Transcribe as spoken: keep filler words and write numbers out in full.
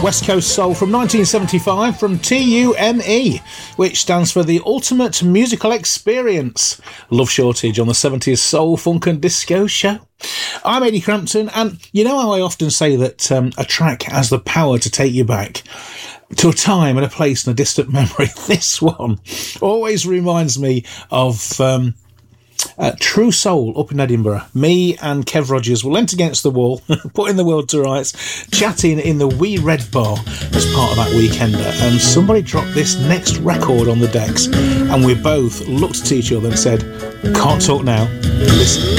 West Coast Soul from nineteen seventy-five from T U M E, which stands for the Ultimate Musical Experience. Love Shortage on the seventies Soul, Funk and Disco Show. I'm Eddie Crampton, and you know how I often say that um, a track has the power to take you back to a time and a place and a distant memory? This one always reminds me of um, uh, True Soul up in Edinburgh. Me and Kev Rogers were leant against the wall, putting the world to rights, chatting in the Wee Red Bar as part of that weekender, and somebody dropped this next record on the decks, and we both looked at each other and said, "Can't talk now, listen."